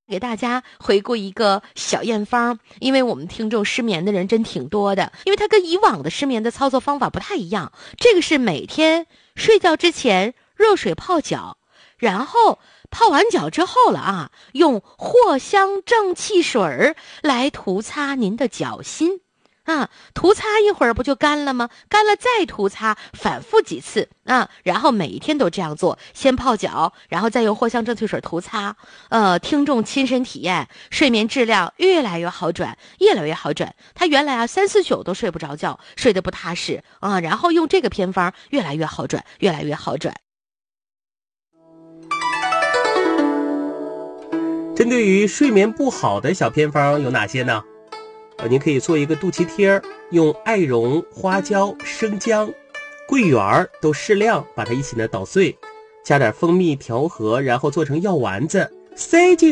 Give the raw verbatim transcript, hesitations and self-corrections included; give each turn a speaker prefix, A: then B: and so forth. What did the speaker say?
A: 给大家回顾一个小验方，因为我们听众失眠的人真挺多的，因为它跟以往的失眠的操作方法不太一样。这个是每天睡觉之前热水泡脚，然后泡完脚之后了啊，用藿香正气水来涂擦您的脚心啊，涂擦一会儿不就干了吗？干了再涂擦，反复几次啊，然后每一天都这样做，先泡脚，然后再用藿香正气水涂擦。呃，听众亲身体验，睡眠质量越来越好转，越来越好转。他原来啊三四宿都睡不着觉，睡得不踏实啊，然后用这个偏方越来越好转，越来越好转。
B: 针对于睡眠不好的小偏方有哪些呢？呃，您可以做一个肚脐贴，用艾绒、花椒、生姜、桂圆都适量把它一起呢捣碎，加点蜂蜜调和，然后做成药丸子，塞进